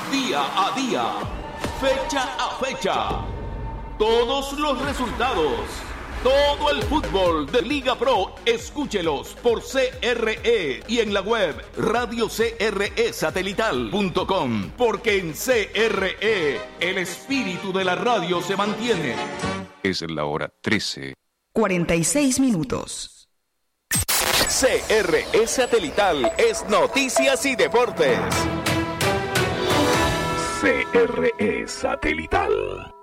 día a día, fecha a fecha. Todos los resultados, todo el fútbol de Liga Pro, escúchelos por CRE y en la web radiocresatelital.com, porque en CRE el espíritu de la radio se mantiene. Es la hora 13:46. CRE Satelital es Noticias y Deportes. CRE Satelital.